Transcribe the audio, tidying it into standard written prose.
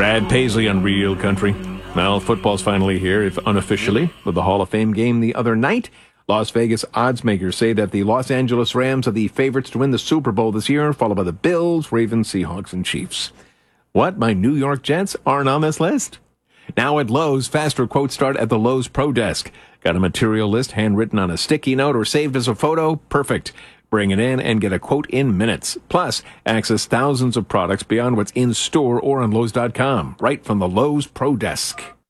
Brad Paisley on Real Country. Well, football's finally here, if unofficially, with the Hall of Fame game the other night. Las Vegas odds makers say that the Los Angeles Rams are the favorites to win the Super Bowl this year, followed by the Bills, Ravens, Seahawks, and Chiefs. What? My New York Jets aren't on this list? Now at Lowe's, faster quotes start at the Lowe's Pro Desk. Got a material list handwritten on a sticky note or saved as a photo? Perfect. Bring it in and get a quote in minutes. Plus, access thousands of products beyond what's in store or on Lowe's.com, right from the Lowe's Pro Desk.